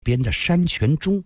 边的山泉中。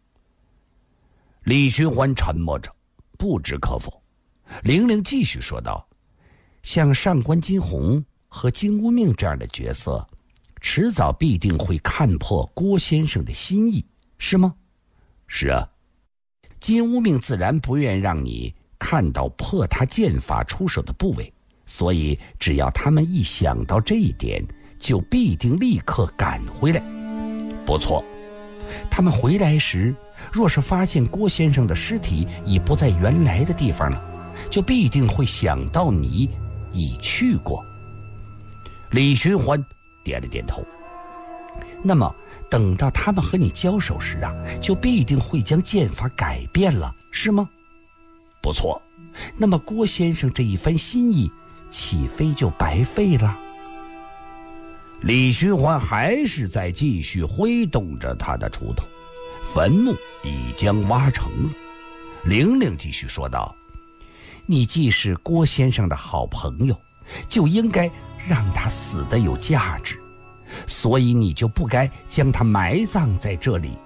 李寻欢沉默着，不知可否。玲玲继续说道：像上官金鸿和金无命这样的角色，迟早必定会看破郭先生的心意，是吗？是啊，金无命自然不愿让你看到破他剑法出手的部位，所以只要他们一想到这一点，就必定立刻赶回来。不错，他们回来时，若是发现郭先生的尸体已不在原来的地方了，就必定会想到你已去过。李寻欢点了点头。那么等到他们和你交手时啊，就必定会将剑法改变了，是吗？不错，那么郭先生这一番心意岂非就白费了？李寻欢还是在继续挥动着他的锄头，坟墓已将挖成了。玲玲继续说道：你既是郭先生的好朋友，就应该让他死得有价值，所以你就不该将他埋葬在这里。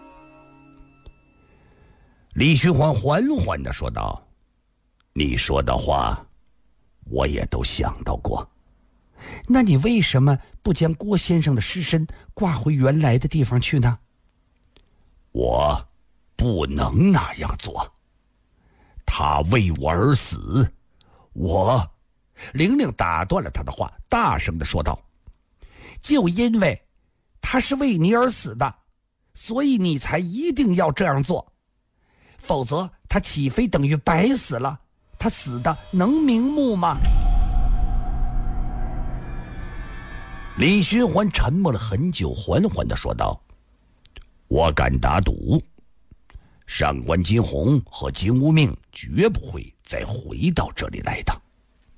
李寻欢缓缓地说道：你说的话我也都想到过，那你为什么不将郭先生的尸身挂回原来的地方去呢？我不能那样做，他为我而死，玲玲打断了他的话，大声地说道：就因为他是为你而死的，所以你才一定要这样做，否则他岂非等于白死了？他死的能瞑目吗？李寻欢沉默了很久，缓缓地说道：我敢打赌，上官金鸿和金无命绝不会再回到这里来的。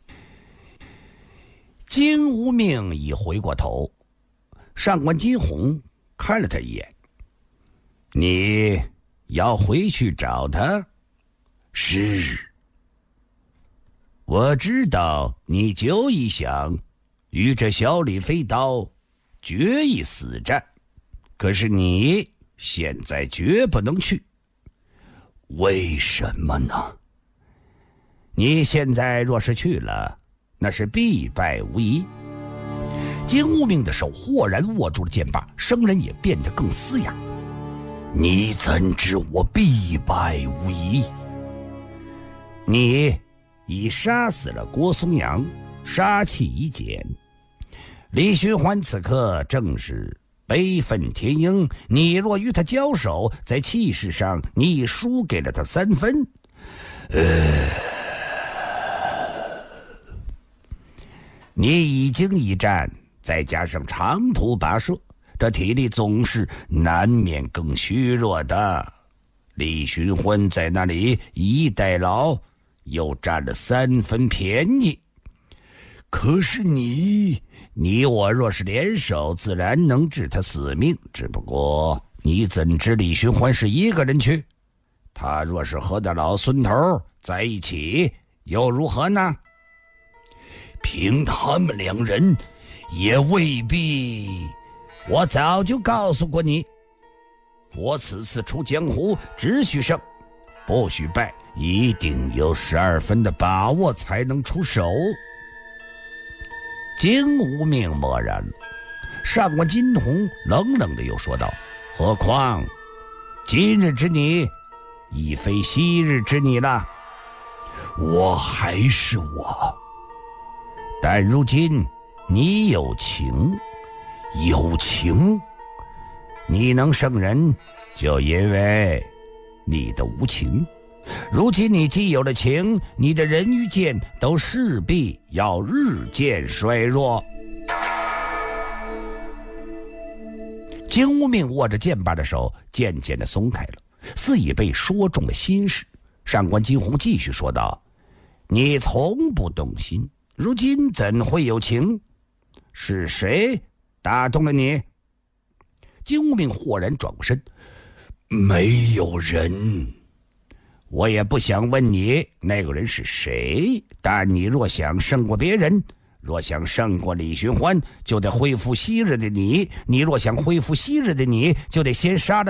金无命已回过头，上官金鸿看了他一眼：你要回去找他？是。我知道你久已想与这小李飞刀决一死战，可是你现在绝不能去。为什么呢？你现在若是去了，那是必败无疑。金无命的手豁然握住了剑把，声人也变得更嘶哑。你怎知我必败无疑？你已杀死了郭松阳，杀气已减。李寻欢此刻正是悲愤填膺，你若与他交手，在气势上你已输给了他3分。你已经一战，再加上长途跋涉，这体力总是难免更虚弱的。李寻欢在那里以逸待劳，又占了3分便宜。可是你我若是联手，自然能治他死命，只不过你怎知李寻欢是一个人去？他若是和那老孙头在一起，又如何呢？凭他们2人也未必。我早就告诉过你，我此次出江湖只许胜不许败，一定有12分的把握才能出手。金无命默然了，上官金鸿冷冷的又说道：何况今日之你已非昔日之你了。我还是我，但如今你有情，你能胜人，就因为你的无情。如今你既有了情，你的人与剑都势必要日渐衰弱。金无命握着剑把的手渐渐地松开了，似已被说中了心事。上官金鸿继续说道：你从不动心，如今怎会有情？是谁打动了你？金无命豁然转过身：没有人。我也不想问你那个人是谁，但你若想胜过别人，若想胜过李寻欢，就得恢复昔日的你；你若想恢复昔日的你，就得先杀了